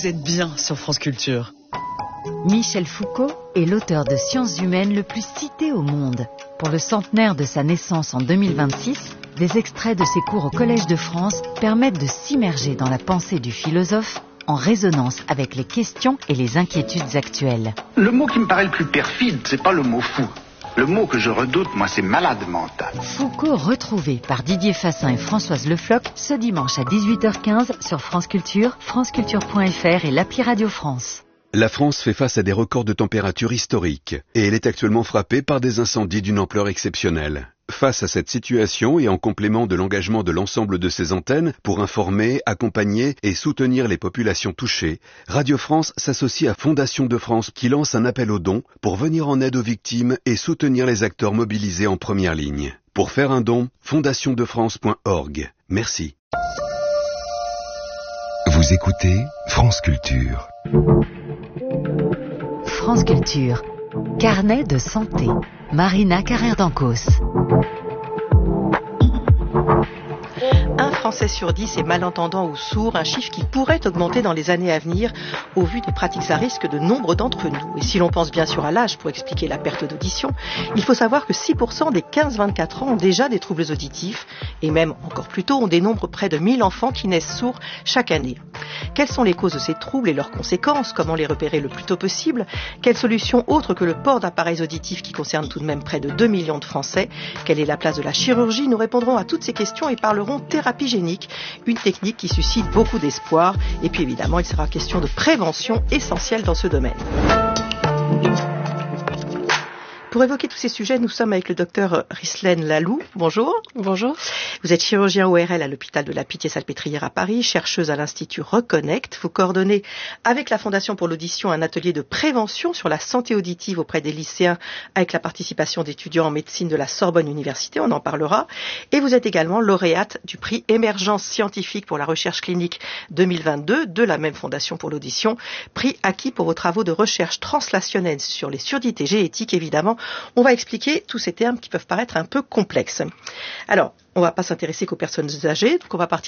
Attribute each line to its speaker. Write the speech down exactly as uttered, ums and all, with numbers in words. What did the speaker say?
Speaker 1: Vous êtes bien sur France Culture.
Speaker 2: Michel Foucault est l'auteur de sciences humaines le plus cité au monde. Pour le centenaire de sa naissance en deux mille vingt-six, des extraits de ses cours au Collège de France permettent de s'immerger dans la pensée du philosophe en résonance avec les questions et les inquiétudes actuelles.
Speaker 3: Le mot qui me paraît le plus perfide, c'est pas le mot fou. Le mot que je redoute, moi, c'est malade mental.
Speaker 2: Foucault retrouvé par Didier Fassin et Françoise Le Floch ce dimanche à dix-huit heures quinze sur France Culture, franceculture point f r et l'appli Radio France.
Speaker 4: La France fait face à des records de température historiques et elle est actuellement frappée par des incendies d'une ampleur exceptionnelle. Face à cette situation et en complément de l'engagement de l'ensemble de ses antennes pour informer, accompagner et soutenir les populations touchées, Radio France s'associe à Fondation de France qui lance un appel aux dons pour venir en aide aux victimes et soutenir les acteurs mobilisés en première ligne. Pour faire un don, fondation de france point org. Merci.
Speaker 5: Vous écoutez France Culture.
Speaker 2: France Culture. Carnet de santé. Marina Carrère-Dancos.
Speaker 6: Un Français sur dix est malentendant ou sourd, un chiffre qui pourrait augmenter dans les années à venir au vu des pratiques à risque de nombre d'entre nous. Et si l'on pense bien sûr à l'âge pour expliquer la perte d'audition, il faut savoir que six pour cent des quinze vingt-quatre ans ont déjà des troubles auditifs et même encore plus tôt on dénombre près de mille enfants qui naissent sourds chaque année. Quelles sont les causes de ces troubles et leurs conséquences? Comment les repérer le plus tôt possible? Quelles solutions autres que le port d'appareils auditifs qui concernent tout de même près de deux millions de Français? Quelle est la place de la chirurgie? Nous répondrons à toutes ces questions et parlerons thérapie génique, une technique qui suscite beaucoup d'espoir. Et puis évidemment, il sera question de prévention essentielle dans ce domaine. Pour évoquer tous ces sujets, nous sommes avec le docteur Rislaine Lalou. Bonjour.
Speaker 7: Bonjour.
Speaker 6: Vous êtes chirurgien O R L à l'hôpital de la Pitié-Salpêtrière à Paris, chercheuse à l'Institut Reconnect. Vous coordonnez avec la Fondation pour l'audition un atelier de prévention sur la santé auditive auprès des lycéens avec la participation d'étudiants en médecine de la Sorbonne Université, on en parlera. Et vous êtes également lauréate du prix Émergence scientifique pour la recherche clinique deux mille vingt-deux de la même Fondation pour l'audition, prix acquis pour vos travaux de recherche translationnelle sur les surdités génétiques, évidemment. On va expliquer tous ces termes qui peuvent paraître un peu complexes. Alors, on ne va pas s'intéresser qu'aux personnes âgées, donc on va partir